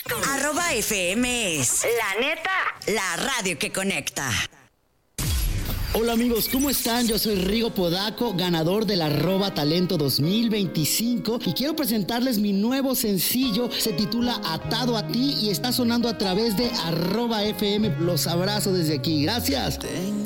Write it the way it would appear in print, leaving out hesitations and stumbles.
@FM es la neta, la radio que conecta. Hola amigos, ¿cómo están? Yo soy Rigo Podaco, ganador del @talento 2025 y quiero presentarles mi nuevo sencillo. Se titula Atado a ti y está sonando a través de @FM. Los abrazo desde aquí. Gracias. Tengo